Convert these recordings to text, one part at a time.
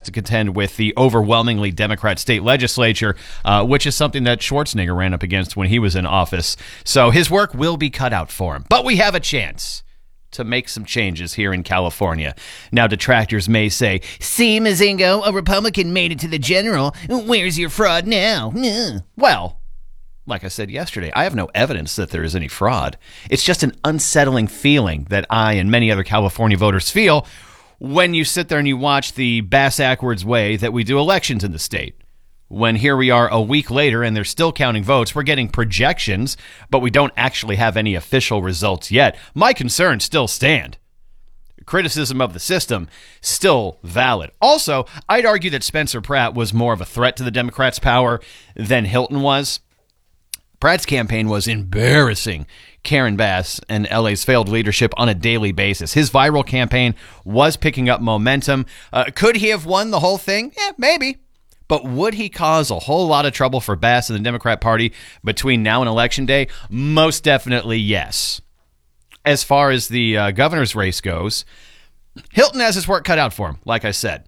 to contend with the overwhelmingly Democrat state legislature, which is something that Schwarzenegger ran up against when he was in office. So his work will be cut out for him. But we have a chance to make some changes here in California. Now, detractors may say, "See, Mozingo, a Republican made it to the general. Where's your fraud now?" Well, like I said yesterday, I have no evidence that there is any fraud. It's just an unsettling feeling that I and many other California voters feel when you sit there and you watch the bass-ackwards way that we do elections in the state. When here we are a week later and they're still counting votes, we're getting projections, but we don't actually have any official results yet. My concerns still stand. Criticism of the system still valid. Also, I'd argue that Spencer Pratt was more of a threat to the Democrats' power than Hilton was. Pratt's campaign was embarrassing Karen Bass and LA's failed leadership on a daily basis. His viral campaign was picking up momentum. Could he have won the whole thing? Yeah, maybe. But would he cause a whole lot of trouble for Bass and the Democrat Party between now and Election Day? Most definitely yes. As far as the governor's race goes, Hilton has his work cut out for him, like I said.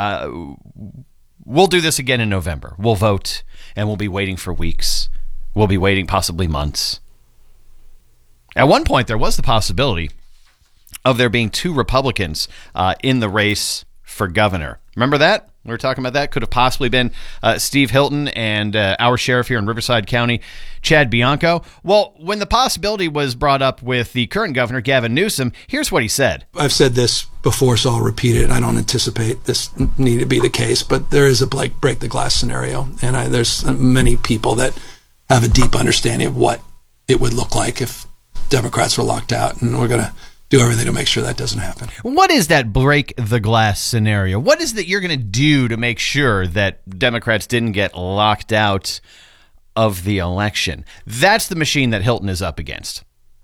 We'll do this again in November. We'll vote, and we'll be waiting for weeks. We'll be waiting possibly months. At one point, there was the possibility of there being two Republicans in the race for governor. Remember that? We were talking about that. Could have possibly been Steve Hilton and our sheriff here in Riverside County, Chad Bianco. Well, when the possibility was brought up with the current governor, Gavin Newsom, here's what he said. I've said this before, so I'll repeat it. I don't anticipate this need to be the case, but there is a break the glass scenario. And there's many people that have a deep understanding of what it would look like if Democrats were locked out. And we're going to do everything to make sure that doesn't happen. What is that break the glass scenario? What is that you're going to do to make sure that Democrats didn't get locked out of the election? That's the machine that Hilton is up against.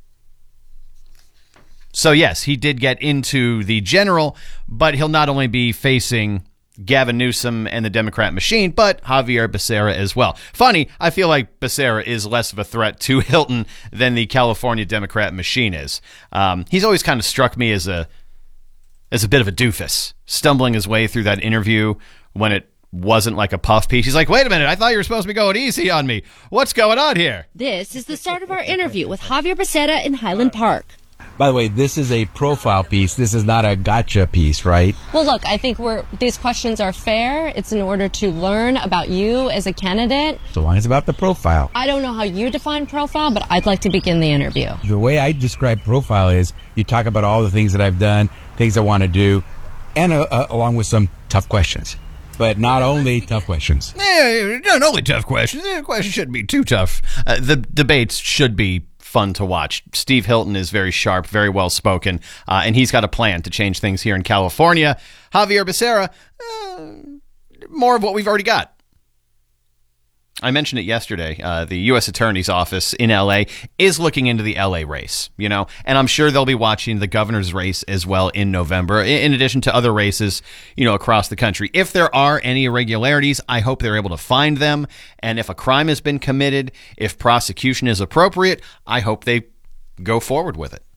So yes, he did get into the general, but he'll not only be facing Gavin Newsom and the Democrat machine, but Javier Becerra as well. Funny, I feel like Becerra is less of a threat to Hilton than the California Democrat machine is. He's always kind of struck me as a bit of a doofus, stumbling his way through that interview when it wasn't like a puff piece. He's like, wait a minute, I thought you were supposed to be going easy on me. What's going on here? This is the start of our interview with Javier Becerra in Highland Park. By the way, this is a profile piece. This is not a gotcha piece, right? Well, look, I think these questions are fair. It's in order to learn about you as a candidate. So long as it's about the profile. I don't know how you define profile, but I'd like to begin the interview. The way I describe profile is you talk about all the things that I've done, things I want to do, and along with some tough questions. But not only tough questions. Not only tough questions. The questions shouldn't be too tough. The debates should be fun to watch. Steve Hilton is very sharp, very well spoken, and he's got a plan to change things here in California. Javier Becerra, more of what we've already got. I mentioned it yesterday. The U.S. Attorney's Office in L.A. is looking into the L.A. race, and I'm sure they'll be watching the governor's race as well in November, in addition to other races, across the country. If there are any irregularities, I hope they're able to find them. And if a crime has been committed, if prosecution is appropriate, I hope they go forward with it.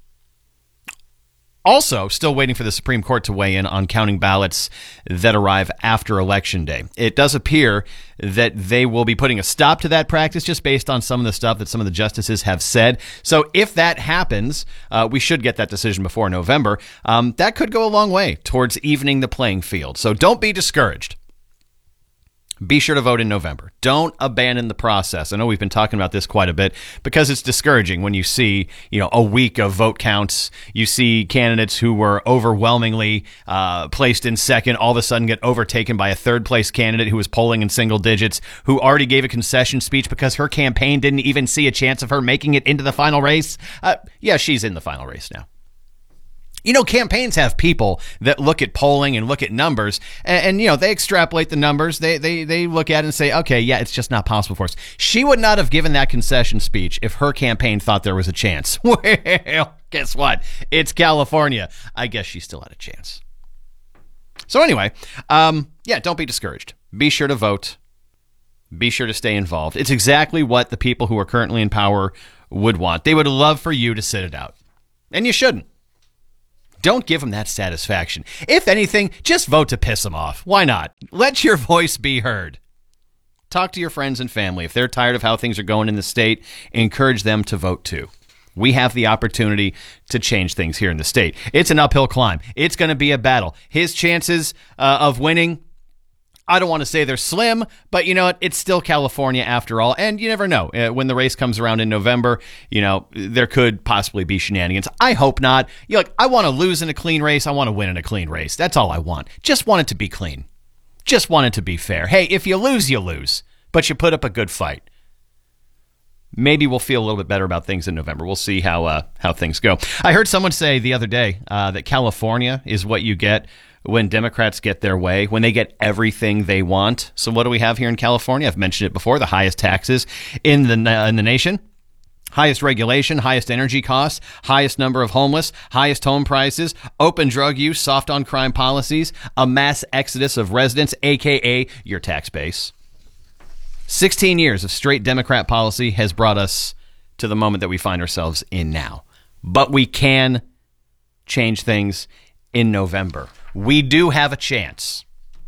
Also, still waiting for the Supreme Court to weigh in on counting ballots that arrive after Election Day. It does appear that they will be putting a stop to that practice just based on some of the stuff that some of the justices have said. So if that happens, we should get that decision before November. That could go a long way towards evening the playing field. So don't be discouraged. Be sure to vote in November. Don't abandon the process. I know we've been talking about this quite a bit because it's discouraging when you see, a week of vote counts. You see candidates who were overwhelmingly placed in second all of a sudden get overtaken by a third place candidate who was polling in single digits, who already gave a concession speech because her campaign didn't even see a chance of her making it into the final race. Yeah, she's in the final race now. Campaigns have people that look at polling and look at numbers and they extrapolate the numbers. They look at it and say, okay, yeah, it's just not possible for us. She would not have given that concession speech if her campaign thought there was a chance. Well, guess what? It's California. I guess she still had a chance. So anyway, don't be discouraged. Be sure to vote. Be sure to stay involved. It's exactly what the people who are currently in power would want. They would love for you to sit it out. And you shouldn't. Don't give them that satisfaction. If anything, just vote to piss them off. Why not? Let your voice be heard. Talk to your friends and family. If they're tired of how things are going in the state, encourage them to vote too. We have the opportunity to change things here in the state. It's an uphill climb. It's going to be a battle. His chances of winning, I don't want to say they're slim, but you know what? It's still California after all. And you never know. When the race comes around in November, you know, there could possibly be shenanigans. I hope not. You're like, I want to lose in a clean race. I want to win in a clean race. That's all I want. Just want it to be clean. Just want it to be fair. Hey, if you lose, you lose. But you put up a good fight. Maybe we'll feel a little bit better about things in November. We'll see how things go. I heard someone say the other day that California is what you get when Democrats get their way, when they get everything they want. So what do we have here in California? I've mentioned it before, the highest taxes in the nation. Highest regulation, highest energy costs, highest number of homeless, highest home prices, open drug use, soft on crime policies, a mass exodus of residents, a.k.a. your tax base. 16 years of straight Democrat policy has brought us to the moment that we find ourselves in now. But we can change things in November. We do have a chance.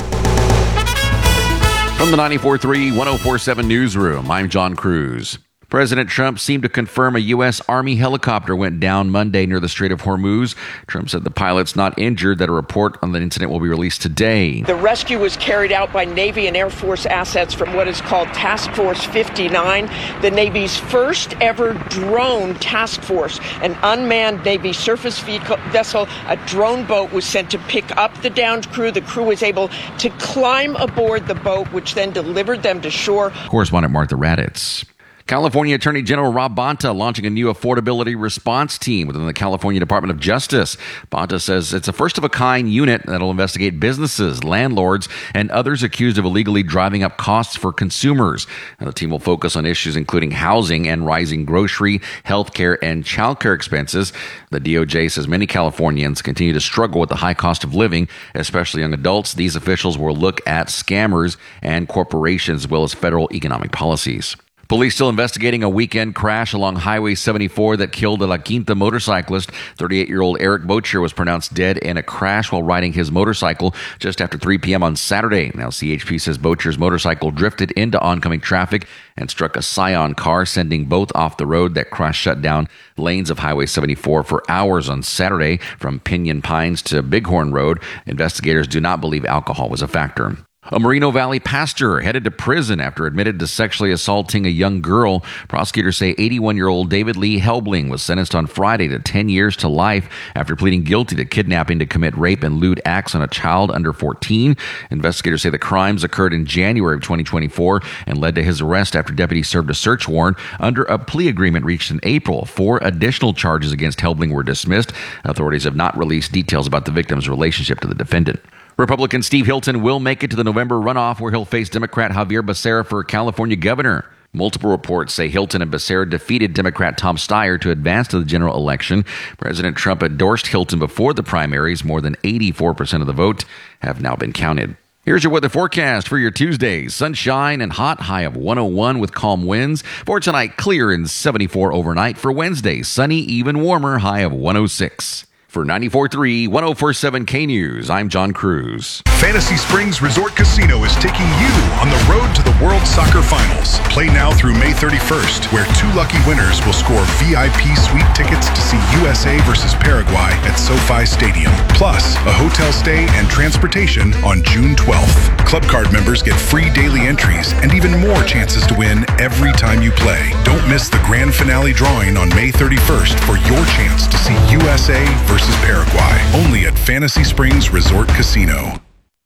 From the 94.3 104.7 Newsroom, I'm John Cruz. President Trump seemed to confirm a U.S. Army helicopter went down Monday near the Strait of Hormuz. Trump said the pilot's not injured, that a report on the incident will be released today. The rescue was carried out by Navy and Air Force assets from what is called Task Force 59, the Navy's first ever drone task force. An unmanned Navy surface vessel, a drone boat, was sent to pick up the downed crew. The crew was able to climb aboard the boat, which then delivered them to shore. Correspondent Martha Raditz. California Attorney General Rob Bonta launching a new affordability response team within the California Department of Justice. Bonta says it's a first-of-a-kind unit that will investigate businesses, landlords, and others accused of illegally driving up costs for consumers. And the team will focus on issues including housing and rising grocery, healthcare, and childcare expenses. The DOJ says many Californians continue to struggle with the high cost of living, especially young adults. These officials will look at scammers and corporations as well as federal economic policies. Police still investigating a weekend crash along Highway 74 that killed a La Quinta motorcyclist. 38-year-old Eric Bocher was pronounced dead in a crash while riding his motorcycle just after 3 p.m. on Saturday. Now, CHP says Bocher's motorcycle drifted into oncoming traffic and struck a Scion car, sending both off the road. That crash shut down lanes of Highway 74 for hours on Saturday from Pinyon Pines to Bighorn Road. Investigators do not believe alcohol was a factor. A Moreno Valley pastor headed to prison after admitted to sexually assaulting a young girl. Prosecutors say 81-year-old David Lee Helbling was sentenced on Friday to 10 years to life after pleading guilty to kidnapping to commit rape and lewd acts on a child under 14. Investigators say the crimes occurred in January of 2024 and led to his arrest after deputies served a search warrant. Under a plea agreement reached in April, 4 additional charges against Helbling were dismissed. Authorities have not released details about the victim's relationship to the defendant. Republican Steve Hilton will make it to the November runoff where he'll face Democrat Javier Becerra for California governor. Multiple reports say Hilton and Becerra defeated Democrat Tom Steyer to advance to the general election. President Trump endorsed Hilton before the primaries. More than 84% of the vote have now been counted. Here's your weather forecast for your Tuesday. Sunshine and hot, high of 101 with calm winds. For tonight, clear and 74 overnight. For Wednesday, sunny, even warmer, high of 106. For 94.3 104.7 K-News, I'm John Cruz. Fantasy Springs Resort Casino is taking you on the road to the World Soccer Finals. Play now through May 31st, where 2 lucky winners will score VIP suite tickets to see USA versus Paraguay at SoFi Stadium. Plus, a hotel stay and transportation on June 12th. Club card members get free daily entries and even more chances to win every time you play. Don't miss the grand finale drawing on May 31st for your chance to see USA versus Paraguay, only at Fantasy Springs Resort Casino.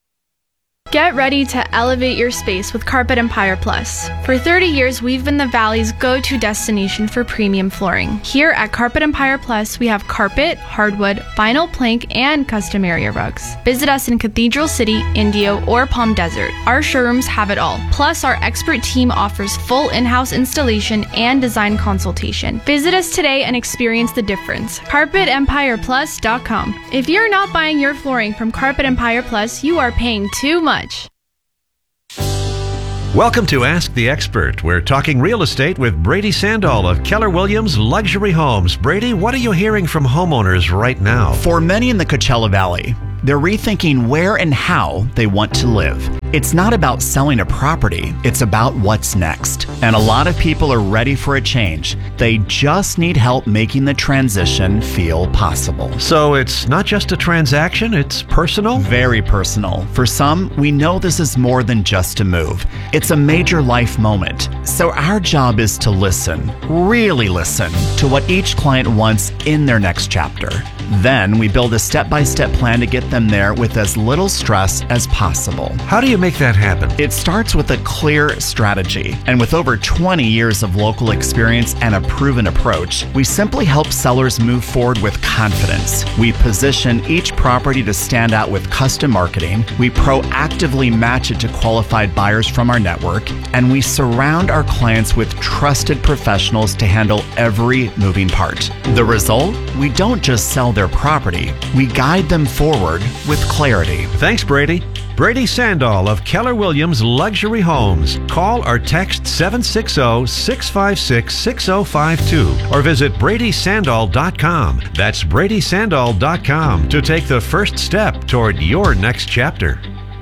Get ready to elevate your space with Carpet Empire Plus. For 30 years, we've been the Valley's go-to destination for premium flooring. Here at Carpet Empire Plus, we have carpet, hardwood, vinyl plank, and custom area rugs. Visit us in Cathedral City, Indio, or Palm Desert. Our showrooms have it all. Plus, our expert team offers full in-house installation and design consultation. Visit us today and experience the difference. CarpetEmpirePlus.com. If you're not buying your flooring from Carpet Empire Plus, you are paying too much. Welcome to Ask the Expert. We're talking real estate with Brady Sandall of Keller Williams Luxury Homes. Brady, what are you hearing from homeowners right now? For many in the Coachella Valley, they're rethinking where and how they want to live. It's not about selling a property, it's about what's next. And a lot of people are ready for a change. They just need help making the transition feel possible. So it's not just a transaction, it's personal? Very personal. For some, we know this is more than just a move. It's a major life moment. So our job is to listen, really listen, to what each client wants in their next chapter. Then we build a step-by-step plan to get them there with as little stress as possible. How do you make that happen? It starts with a clear strategy. And with over 20 years of local experience and a proven approach, we simply help sellers move forward with confidence. We position each property to stand out with custom marketing. We proactively match it to qualified buyers from our network. And we surround our clients with trusted professionals to handle every moving part. The result? We don't just sell their property, we guide them forward with clarity. Thanks, Brady. Brady Sandall of Keller Williams Luxury Homes. Call or text 760-656-6052 or visit BradySandall.com. That's BradySandall.com to take the first step toward your next chapter.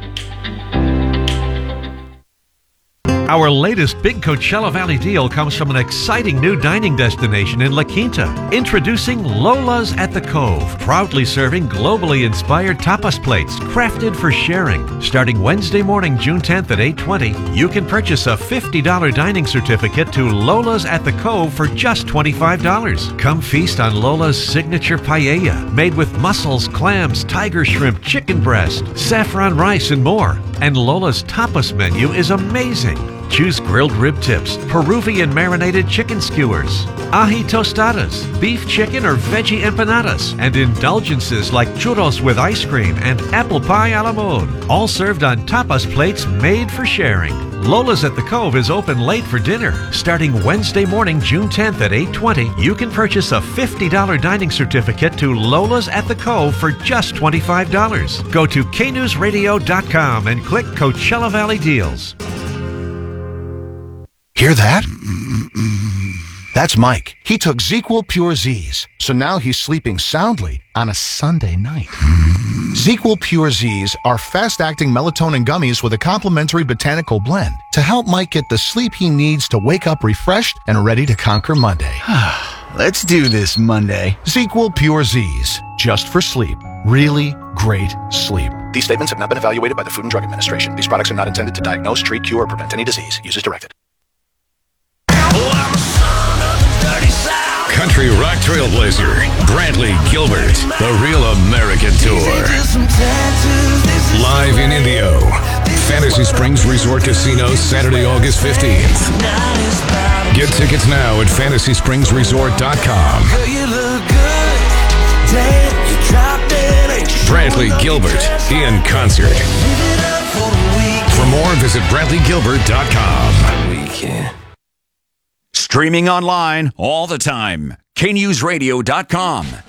Our latest big Coachella Valley deal comes from an exciting new dining destination in La Quinta. Introducing Lola's at the Cove, proudly serving globally inspired tapas plates crafted for sharing. Starting Wednesday morning, June 10th at 8:20, you can purchase a $50 dining certificate to Lola's at the Cove for just $25. Come feast on Lola's signature paella, made with mussels, clams, tiger shrimp, chicken breast, saffron rice, and more. And Lola's tapas menu is amazing. Choose grilled rib tips, Peruvian marinated chicken skewers, ají tostadas, beef, chicken, or veggie empanadas, and indulgences like churros with ice cream and apple pie a la mode. All served on tapas plates made for sharing. Lola's at the Cove is open late for dinner. Starting Wednesday morning, June 10th at 8:20, you can purchase a $50 dining certificate to Lola's at the Cove for just $25. Go to knewsradio.com and click Coachella Valley Deals. Hear that? That's Mike. He took ZzzQuil Pure Z's, so now he's sleeping soundly on a Sunday night. ZzzQuil Pure Z's are fast-acting melatonin gummies with a complementary botanical blend to help Mike get the sleep he needs to wake up refreshed and ready to conquer Monday. Let's do this Monday. ZzzQuil Pure Z's, just for sleep. Really great sleep. These statements have not been evaluated by the Food and Drug Administration. These products are not intended to diagnose, treat, cure, or prevent any disease. Use as directed. Country rock trailblazer, Brantley Gilbert, the Real American Tour. Live in Indio, Fantasy Springs Resort Casino, Saturday, August 15th. Get tickets now at FantasySpringsResort.com. Brantley Gilbert in concert. For more, visit BrantleyGilbert.com. Streaming online all the time. KNewsRadio.com.